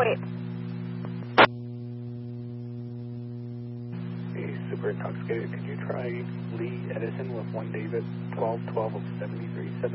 wait. Hey, super intoxicated. Could you try Lee Edison with 1 David 1212 of 73?